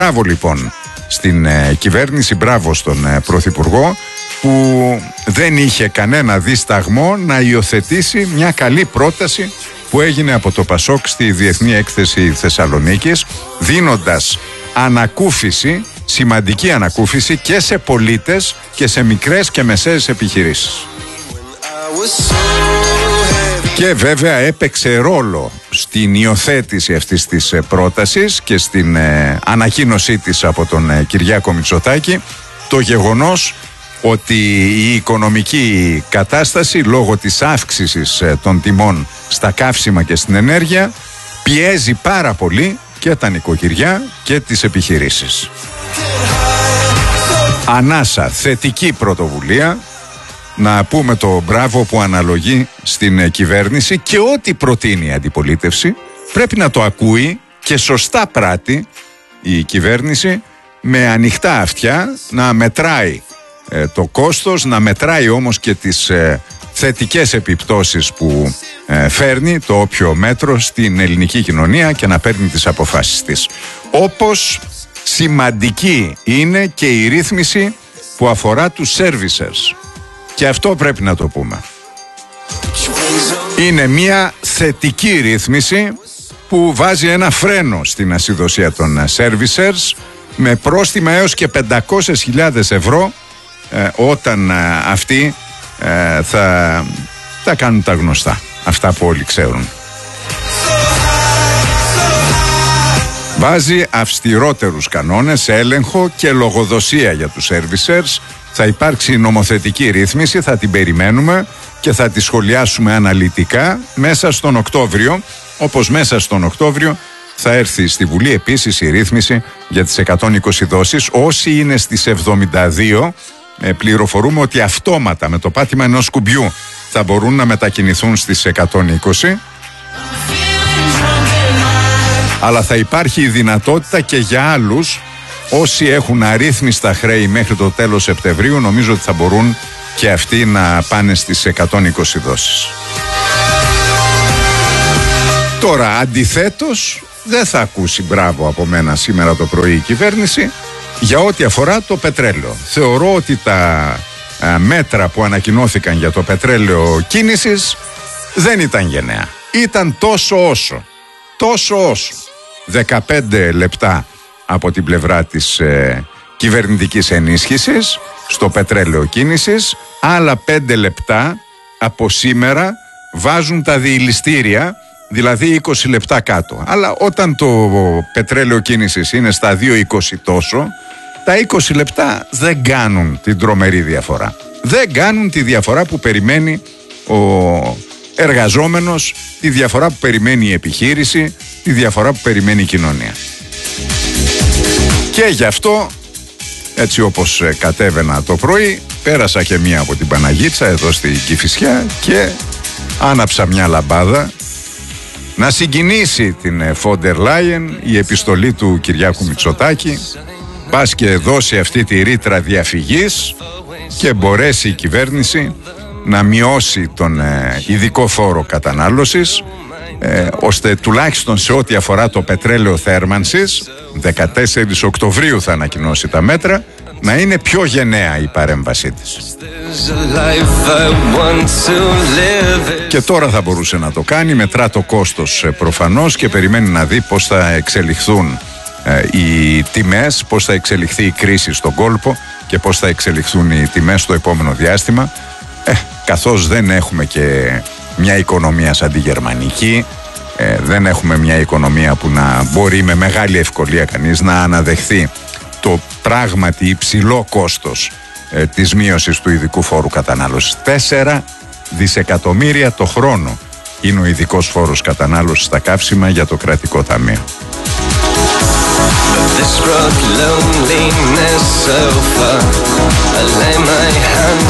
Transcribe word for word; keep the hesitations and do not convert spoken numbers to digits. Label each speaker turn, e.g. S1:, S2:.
S1: Μπράβο λοιπόν στην ε, κυβέρνηση, μπράβο στον ε, Πρωθυπουργό που δεν είχε κανένα δισταγμό να υιοθετήσει μια καλή πρόταση που έγινε από το Πασόκ στη Διεθνή Έκθεση Θεσσαλονίκης, δίνοντας ανακούφιση, σημαντική ανακούφιση και σε πολίτες και σε μικρές και μεσαίες επιχειρήσεις. Και βέβαια έπαιξε ρόλο στην υιοθέτηση αυτής της πρότασης και στην ε, ανακοίνωσή της από τον ε, Κυριάκο Μητσοτάκη το γεγονός ότι η οικονομική κατάσταση λόγω της αύξησης ε, των τιμών στα καύσιμα και στην ενέργεια πιέζει πάρα πολύ και τα νοικοκυριά και τις επιχειρήσεις. Ανάσα, θετική πρωτοβουλία, να πούμε το μπράβο που αναλογεί στην κυβέρνηση και ό,τι προτείνει η αντιπολίτευση πρέπει να το ακούει και σωστά πράττει η κυβέρνηση με ανοιχτά αυτιά, να μετράει ε, το κόστος, να μετράει όμως και τις ε, θετικές επιπτώσεις που ε, φέρνει το όποιο μέτρο στην ελληνική κοινωνία και να παίρνει τις αποφάσεις της. Όπως σημαντική είναι και η ρύθμιση που αφορά τους servicers. Και αυτό πρέπει να το πούμε. Είναι μια θετική ρύθμιση που βάζει ένα φρένο στην ασυδοσία των servicers με πρόστιμα έως και πεντακόσιες χιλιάδες ευρώ ε, όταν ε, αυτοί ε, θα, θα κάνουν τα γνωστά. Αυτά που όλοι ξέρουν. Βάζει αυστηρότερους κανόνες, έλεγχο και λογοδοσία για τους servicers. Θα υπάρξει νομοθετική ρύθμιση, θα την περιμένουμε και θα τη σχολιάσουμε αναλυτικά μέσα στον Οκτώβριο, όπως μέσα στον Οκτώβριο θα έρθει στη Βουλή επίσης η ρύθμιση για τις εκατόν είκοσι δόσεις. Όσοι είναι στις εβδομήντα δύο, ε, πληροφορούμε ότι αυτόματα με το πάτημα ενός κουμπιού θα μπορούν να μετακινηθούν στις εκατόν είκοσι. Αλλά θα υπάρχει η δυνατότητα και για άλλους, όσοι έχουν αρρύθμιστα χρέη μέχρι το τέλος Σεπτεμβρίου, νομίζω ότι θα μπορούν και αυτοί να πάνε στις εκατόν είκοσι δόσεις. Τώρα, αντιθέτως, δεν θα ακούσει μπράβο από μένα σήμερα το πρωί η κυβέρνηση για ό,τι αφορά το πετρέλαιο. Θεωρώ ότι τα α, μέτρα που ανακοινώθηκαν για το πετρέλαιο κίνησης δεν ήταν γενναία. Ήταν τόσο όσο. Τόσο όσο. δεκαπέντε λεπτά από την πλευρά της ε, κυβερνητικής ενίσχυσης στο πετρέλαιο κίνησης, άλλα πέντε λεπτά από σήμερα βάζουν τα διηλιστήρια, δηλαδή είκοσι λεπτά κάτω. Αλλά όταν το πετρέλαιο κίνησης είναι στα δύο είκοσι τόσο, τα είκοσι λεπτά δεν κάνουν την τρομερή διαφορά. Δεν κάνουν τη διαφορά που περιμένει ο εργαζόμενος, τη διαφορά που περιμένει η επιχείρηση, τη διαφορά που περιμένει η κοινωνία. Και γι' αυτό, έτσι όπως κατέβαινα το πρωί, πέρασα και μία από την Παναγίτσα εδώ στην Κηφισιά και άναψα μια λαμπάδα να συγκινήσει την Φόντερ Λάιεν η επιστολή του Κυριάκου Μητσοτάκη, πας και δώσει αυτή τη ρήτρα διαφυγής και μπορέσει η κυβέρνηση να μειώσει τον ε, ειδικό φόρο κατανάλωσης, ε, ώστε τουλάχιστον σε ό,τι αφορά το πετρέλαιο θέρμανσης, δεκατέσσερις Οκτωβρίου θα ανακοινώσει τα μέτρα, να είναι πιο γενναία η παρέμβασή της. Και τώρα θα μπορούσε να το κάνει, μετρά το κόστος προφανώς και περιμένει να δει πώς θα εξελιχθούν ε, οι τιμές, πώς θα εξελιχθεί η κρίση στον κόλπο και πώς θα εξελιχθούν οι τιμές στο επόμενο διάστημα. Ε, καθώς δεν έχουμε και μια οικονομία σαν τη γερμανική, ε, δεν έχουμε μια οικονομία που να μπορεί με μεγάλη ευκολία κανείς να αναδεχθεί το πράγματι υψηλό κόστος ε, της μείωσης του ειδικού φόρου κατανάλωσης. Τέσσερα δισεκατομμύρια το χρόνο είναι ο ειδικός φόρος κατανάλωσης στα καύσιμα για το κρατικό ταμείο. This broke loneliness so far. I lay my hand